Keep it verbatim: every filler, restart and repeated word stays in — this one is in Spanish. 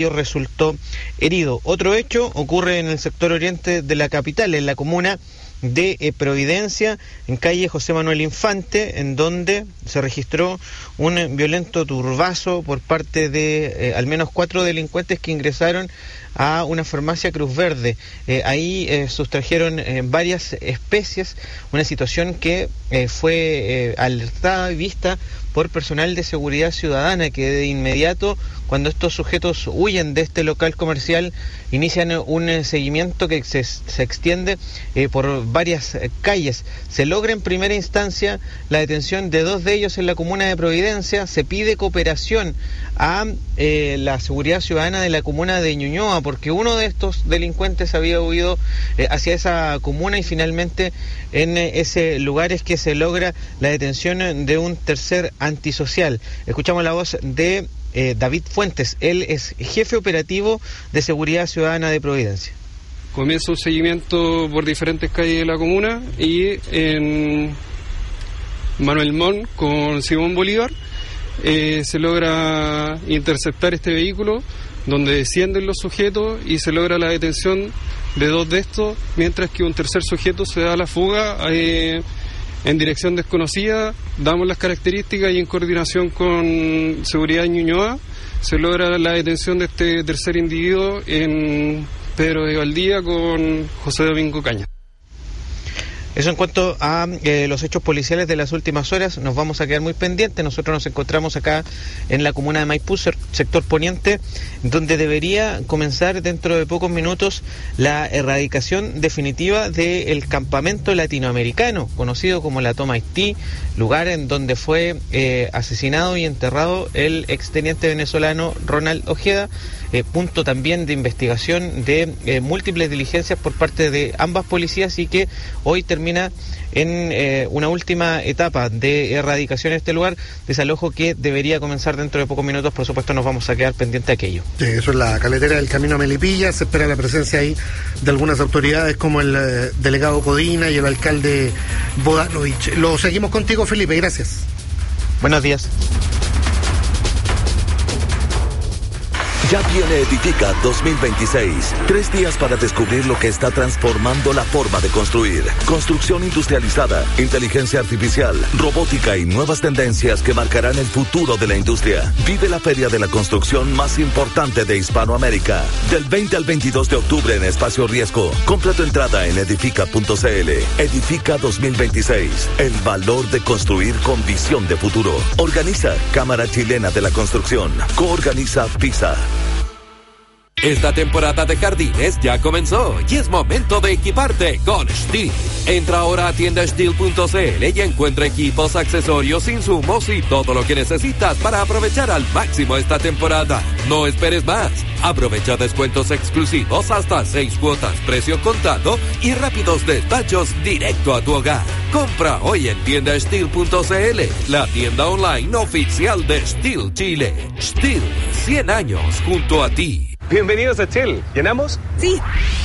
resultó herido. Otro hecho ocurre en el sector oriente de la capital, en la comuna de eh, Providencia, en calle José Manuel Infante, en donde se registró un eh, violento turbazo por parte de eh, al menos cuatro delincuentes que ingresaron a una farmacia Cruz Verde. Eh, ahí eh, sustrajeron eh, varias especies, una situación que eh, fue eh, alertada y vista por personal de seguridad ciudadana, que de inmediato, cuando estos sujetos huyen de este local comercial, inician un eh, seguimiento que se, se extiende eh, por varias eh, calles. Se logra en primera instancia la detención de dos de ellos en la comuna de Providencia. Se pide cooperación a eh, la seguridad ciudadana de la comuna de Ñuñoa, porque uno de estos delincuentes había huido eh, hacia esa comuna, y finalmente en eh, ese lugar es que se logra la detención de un tercer antisocial. Escuchamos la voz de eh, David Fuentes. Él es jefe operativo de seguridad ciudadana de Providencia. Comienza un seguimiento por diferentes calles de la comuna, y en Manuel Montt con Simón Bolívar eh, se logra interceptar este vehículo, donde descienden los sujetos y se logra la detención de dos de estos, mientras que un tercer sujeto se da a la fuga eh, en dirección desconocida. Damos las características y en coordinación con Seguridad de Ñuñoa se logra la detención de este tercer individuo en Pedro de Valdía con José Domingo Caña. Eso en cuanto a eh, los hechos policiales de las últimas horas. Nos vamos a quedar muy pendientes. Nosotros nos encontramos acá en la comuna de Maipú, sector poniente, donde debería comenzar dentro de pocos minutos la erradicación definitiva del campamento latinoamericano, conocido como la Toma Haití, lugar en donde fue eh, asesinado y enterrado el exteniente venezolano Ronald Ojeda, eh, punto también de investigación de eh, múltiples diligencias por parte de ambas policías, y que hoy termina termina en eh, una última etapa de erradicación en este lugar, desalojo que debería comenzar dentro de pocos minutos. Por supuesto, nos vamos a quedar pendientes de aquello. Sí, eso es la carretera del camino a Melipilla. Se espera la presencia ahí de algunas autoridades como el eh, delegado Codina y el alcalde Bodanovich. Lo seguimos contigo, Felipe, gracias. Buenos días. Ya viene Edifica dos mil veintiséis. Tres días para descubrir lo que está transformando la forma de construir. Construcción industrializada, inteligencia artificial, robótica y nuevas tendencias que marcarán el futuro de la industria. Vive la feria de la construcción más importante de Hispanoamérica. Del veinte al veintidós de octubre en Espacio Riesgo. Compra tu entrada en edifica punto c l. Edifica dos mil veintiséis. El valor de construir con visión de futuro. Organiza Cámara Chilena de la Construcción. Coorganiza PISA. Esta temporada de jardines ya comenzó y es momento de equiparte con Stihl. Entra ahora a tienda stihl punto c l y encuentra equipos, accesorios, insumos y todo lo que necesitas para aprovechar al máximo esta temporada. No esperes más. Aprovecha descuentos exclusivos hasta seis cuotas, precio contado y rápidos despachos directo a tu hogar. Compra hoy en tienda stihl punto c l, la tienda online oficial de Stihl Chile. Stihl, cien años junto a ti. Bienvenidos a Shell. ¿Llenamos? Sí.